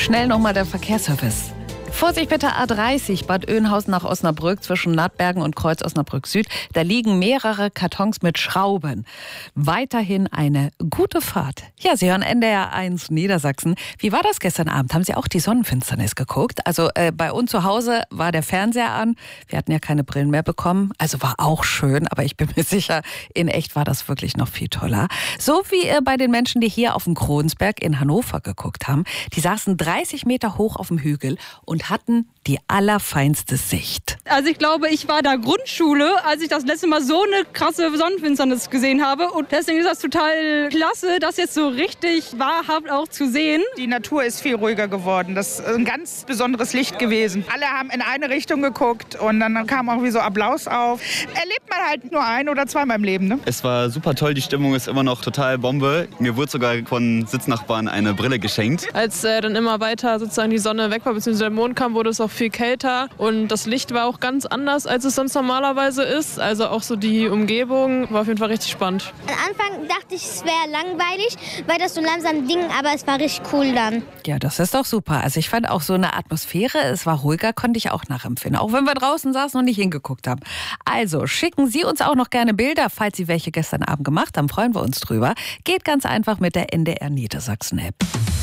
Schnell nochmal der Verkehrsservice. Vorsicht bitte A30, Bad Oeynhausen nach Osnabrück zwischen Nattbergen und Kreuz Osnabrück Süd. Da liegen mehrere Kartons mit Schrauben. Weiterhin eine gute Fahrt. Ja, Sie hören NDR 1 Niedersachsen. Wie war das gestern Abend? Haben Sie auch die Sonnenfinsternis geguckt? Also bei uns zu Hause war der Fernseher an. Wir hatten ja keine Brillen mehr bekommen. Also war auch schön, aber ich bin mir sicher, in echt war das wirklich noch viel toller. So wie bei den Menschen, die hier auf dem Kronsberg in Hannover geguckt haben. Die saßen 30 Meter hoch auf dem Hügel und hatten die allerfeinste Sicht. Also ich glaube, ich war da Grundschule, als ich das letzte Mal so eine krasse Sonnenfinsternis gesehen habe. Und deswegen ist das total klasse, das jetzt so richtig wahrhaft auch zu sehen. Die Natur ist viel ruhiger geworden. Das ist ein ganz besonderes Licht gewesen. Alle haben in eine Richtung geguckt und dann kam auch wie so Applaus auf. Erlebt man halt nur ein- oder zweimal im Leben, ne? Es war super toll, die Stimmung ist immer noch total Bombe. Mir wurde sogar von Sitznachbarn eine Brille geschenkt. Als dann immer weiter sozusagen die Sonne weg war, bzw. der Mond kam, wurde es auch viel kälter und das Licht war auch ganz anders, als es sonst normalerweise ist. Also auch so die Umgebung war auf jeden Fall richtig spannend. Am Anfang dachte ich, es wäre langweilig, weil das so langsam ging, aber es war richtig cool dann. Ja, das ist doch super. Also ich fand auch so eine Atmosphäre, es war ruhiger, konnte ich auch nachempfinden. Auch wenn wir draußen saßen und nicht hingeguckt haben. Also schicken Sie uns auch noch gerne Bilder, falls Sie welche gestern Abend gemacht haben, freuen wir uns drüber. Geht ganz einfach mit der NDR Niedersachsen App.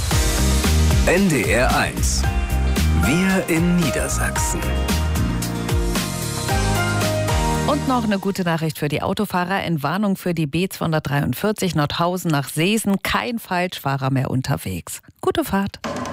NDR 1. Wir in Niedersachsen. Und noch eine gute Nachricht für die Autofahrer. Entwarnung für die B243 Nordhausen nach Seesen. Kein Falschfahrer mehr unterwegs. Gute Fahrt.